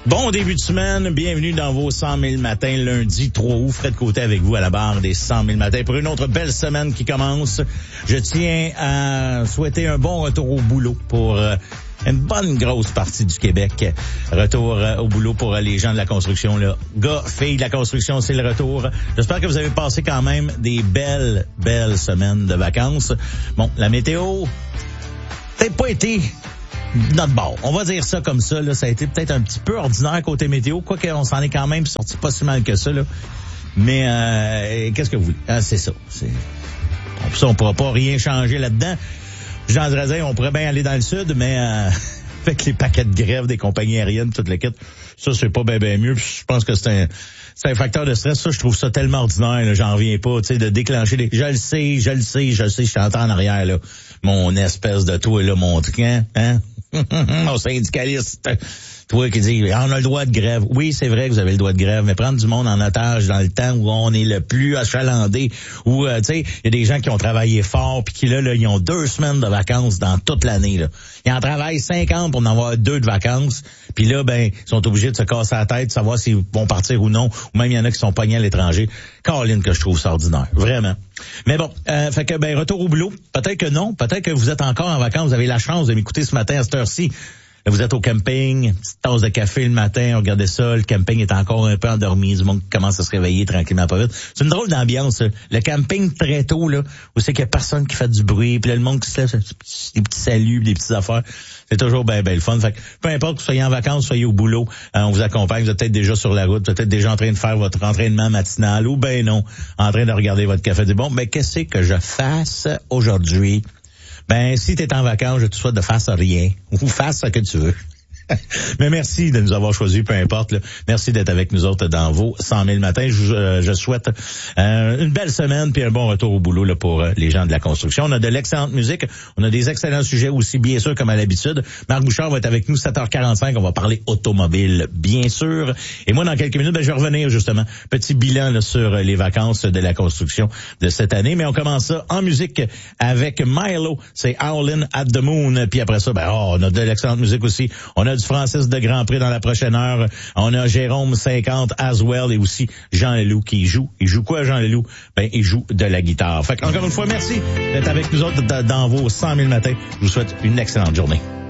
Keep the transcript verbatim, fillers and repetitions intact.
Bon début de semaine, bienvenue dans vos cent mille matins, lundi trois août. Fred Côté avec vous à la barre des cent mille matins pour une autre belle semaine qui commence. Je tiens à souhaiter un bon retour au boulot pour euh, une bonne grosse partie du Québec. Retour euh, au boulot pour euh, les gens de la construction. Là. Gars, filles de la construction, c'est le retour. J'espère que vous avez passé quand même des belles, belles semaines de vacances. Bon, la météo, peut-être pas été notre bord. On va dire ça comme ça, là. Ça a été peut-être un petit peu ordinaire côté météo, quoique on s'en est quand même sorti pas si mal que ça, là. Mais euh, qu'est-ce que vous voulez? Ah, c'est ça. C'est... Pour ça, on pourra pas rien changer là-dedans. Jean Drasin, on pourrait bien aller dans le sud, mais euh, avec les paquets de grève des compagnies aériennes, toute la quête, ça, c'est pas bien ben mieux. Puis je pense que c'est un c'est un facteur de stress. Ça, je trouve ça tellement ordinaire, là, j'en reviens pas, tu sais, de déclencher des... Je le sais, je le sais, je le sais, je suis en train en arrière, là. Mon espèce de toi, là, mon triant, hein? Mon syndicaliste. Toi qui dis, on a le droit de grève. Oui, c'est vrai que vous avez le droit de grève, mais prendre du monde en otage dans le temps où on est le plus achalandé, où, euh, tu sais, il y a des gens qui ont travaillé fort puis qui, là, là, ils ont deux semaines de vacances dans toute l'année, là. Ils en travaillent cinquante pour en avoir deux de vacances, puis là, ben, ils sont obligés de se casser la tête, de savoir s'ils vont partir ou non, ou même il y en a qui sont pognés à l'étranger. Caroline, que je trouve ça ordinaire. Vraiment. Mais bon, euh, fait que, ben, retour au boulot. Peut-être que non. Peut-être que vous êtes encore en vacances. Vous avez la chance de m'écouter ce matin à cette heure-ci. Vous êtes au camping, une petite tasse de café le matin, regardez ça, le camping est encore un peu endormi, du monde qui commence à se réveiller tranquillement pas vite. C'est une drôle d'ambiance, ça. Le camping très tôt, là, où c'est qu'il y a personne qui fait du bruit, puis là, le monde qui se lève, des petits saluts, des petites affaires. C'est toujours bien, bien le fun. Fait que, peu importe que vous soyez en vacances, soyez au boulot, euh, on vous accompagne, vous êtes peut-être déjà sur la route, peut-être déjà en train de faire votre entraînement matinal, ou ben non, en train de regarder votre café. Bon, ben, qu'est-ce que je fasse aujourd'hui? Ben, si t'es en vacances, je te souhaite de faire rien. Ou faire ce que tu veux. Mais merci de nous avoir choisis, peu importe. Là. Merci d'être avec nous autres dans vos cent mille matins. Je, euh, je souhaite euh, une belle semaine puis un bon retour au boulot là, pour euh, les gens de la construction. On a de l'excellente musique. On a des excellents sujets aussi, bien sûr, comme à l'habitude. Marc Bouchard va être avec nous sept heures quarante-cinq. On va parler automobile, bien sûr. Et moi, dans quelques minutes, ben, je vais revenir justement. Petit bilan là, sur les vacances de la construction de cette année. Mais on commence ça en musique avec Milo. C'est Howlin' at the Moon. Puis après ça, ben, oh, on a de l'excellente musique aussi. On a du Francis de Grand Prix dans la prochaine heure. On a Jérôme cinquante as well et aussi Jean Leloup qui joue. Il joue quoi, Jean Leloup? Ben, il joue de la guitare. Fait qu'encore une fois, merci d'être avec nous autres dans vos cent mille matins. Je vous souhaite une excellente journée.